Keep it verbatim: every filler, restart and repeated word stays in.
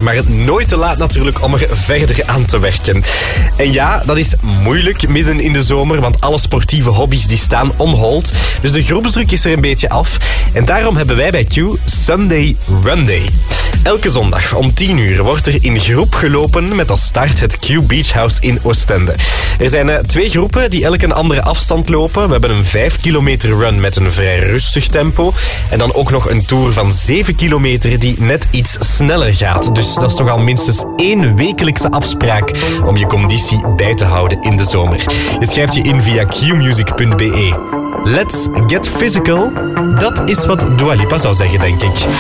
Maar nooit te laat natuurlijk om er verder aan te werken. En ja, dat is moeilijk midden in de zomer, want alle sportieve hobby's die staan on hold. Dus de groepsdruk is er een beetje af. En daarom hebben wij bij Q Sunday Run Day. Elke zondag om tien uur wordt er in groep gelopen met als start het Q Beach House in Oostende. Er zijn uh, twee groepen die elk een andere afstand lopen. We hebben een vijf kilometer run met een vrij rustig tempo. En dan ook nog een tour van zeven kilometer die net iets sneller gaat. Dus dat is toch al minstens één wekelijkse afspraak om je conditie bij te houden in de zomer. Je schrijft je in via q music punt b e. Let's get physical. Dat is wat Dua Lipa zou zeggen, denk ik.